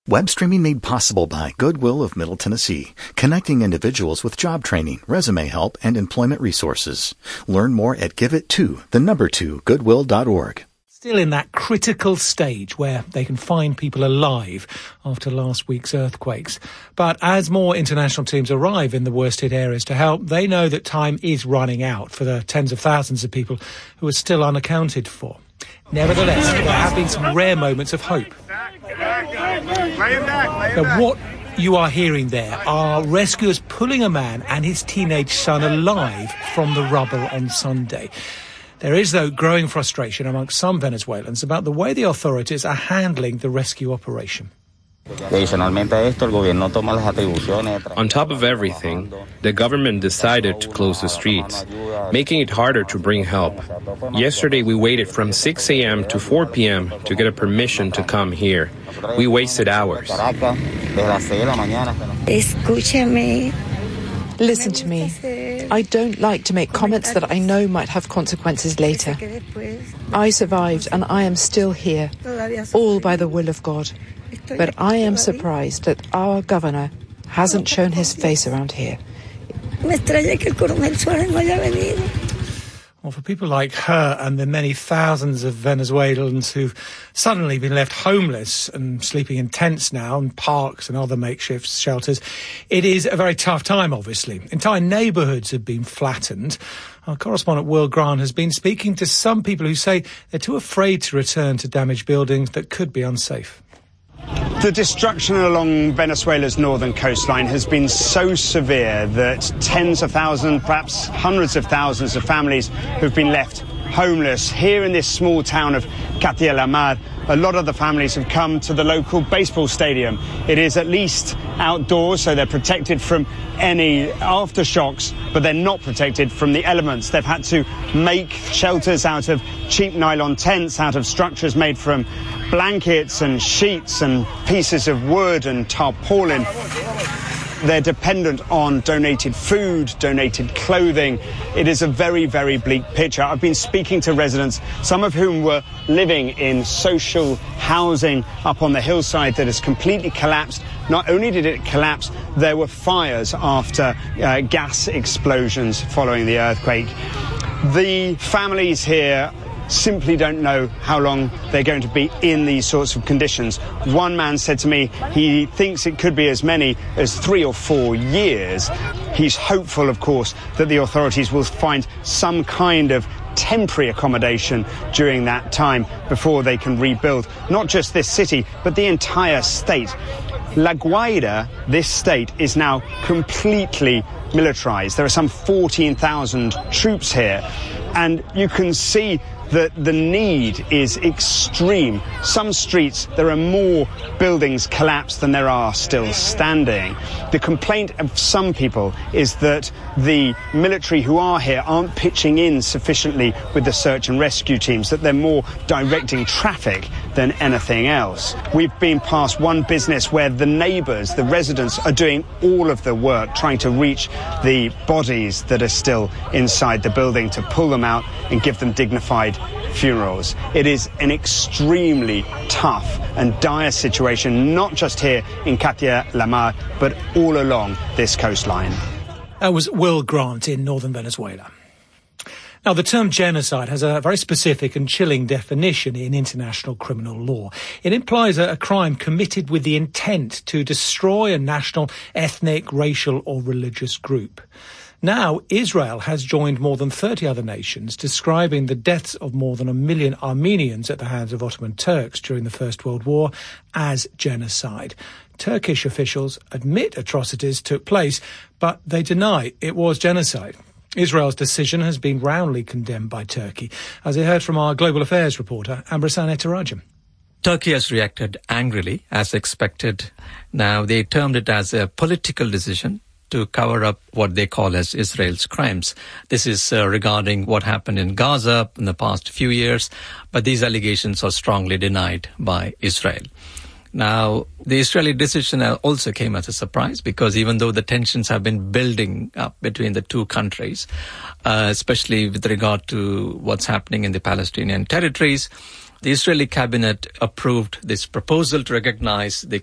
Web streaming made possible by Goodwill of Middle Tennessee, connecting individuals with job training, resume help, and employment resources. Learn more at giveit2goodwill.org. Still in that critical stage where they can find people alive after last week's earthquakes. But as more international teams arrive in the worst-hit areas to help, they know that time is running out for the tens of thousands of people who are still unaccounted for. Nevertheless, there have been some rare moments of hope. Now, what you are hearing there are rescuers pulling a man and his teenage son alive from the rubble on Sunday. There is, though, growing frustration amongst some Venezuelans about the way the authorities are handling the rescue operation. On top of everything, the government decided to close the streets, making it harder to bring help. Yesterday we waited from 6 a.m. to 4 p.m. to get a permission to come here. We wasted hours. Listen to me. I don't like to make comments that I know might have consequences later. I survived and I am still here, all by the will of God. But I am surprised that our governor hasn't shown his face around here. Well, for people like her and the many thousands of Venezuelans who've suddenly been left homeless and sleeping in tents now in parks and other makeshift shelters, it is a very tough time, obviously. Entire neighbourhoods have been flattened. Our correspondent Will Grant has been speaking to some people who say they're too afraid to return to damaged buildings that could be unsafe. The destruction along Venezuela's northern coastline has been so severe that tens of thousands, perhaps hundreds of thousands of families who've been left homeless. Here in this small town of Katia La Mar, a lot of the families have come to the local baseball stadium. It is at least outdoors, so they're protected from any aftershocks, but they're not protected from the elements. They've had to make shelters out of cheap nylon tents, out of structures made from blankets and sheets and pieces of wood and tarpaulin. They're dependent on donated food, donated clothing. It is a very, very bleak picture. I've been speaking to residents, some of whom were living in social housing up on the hillside that has completely collapsed. Not only did it collapse, there were fires after gas explosions following the earthquake. The families here simply don't know how long they're going to be in these sorts of conditions. One man said to me he thinks it could be as many as 3 or 4 years. He's hopeful, of course, that the authorities will find some kind of temporary accommodation during that time before they can rebuild not just this city, but the entire state. La Guaira, this state, is now completely militarized. There are some 14,000 troops here, and you can see that the need is extreme. Some streets, there are more buildings collapsed than there are still standing. The complaint of some people is that the military who are here aren't pitching in sufficiently with the search and rescue teams, that they're more directing traffic than anything else. We've been past one business where the neighbours, the residents, are doing all of the work, trying to reach the bodies that are still inside the building, to pull them out and give them dignified funerals. It is an extremely tough and dire situation, not just here in Katia La Mar, but all along this coastline. That was Will Grant in northern Venezuela. Now, the term genocide has a very specific and chilling definition in international criminal law. It implies a crime committed with the intent to destroy a national, ethnic, racial or religious group. Now, Israel has joined more than 30 other nations describing the deaths of more than 1 million Armenians at the hands of Ottoman Turks during the First World War as genocide. Turkish officials admit atrocities took place, but they deny it was genocide. Israel's decision has been roundly condemned by Turkey, as we heard from our Global Affairs reporter, Ambrasan Ettarajam. Turkey has reacted angrily, as expected. Now, they termed it as a political decision to cover up what they call as Israel's crimes. This is regarding what happened in Gaza in the past few years, but these allegations are strongly denied by Israel. Now, the Israeli decision also came as a surprise, because even though the tensions have been building up between the two countries, especially with regard to what's happening in the Palestinian territories, the Israeli cabinet approved this proposal to recognize the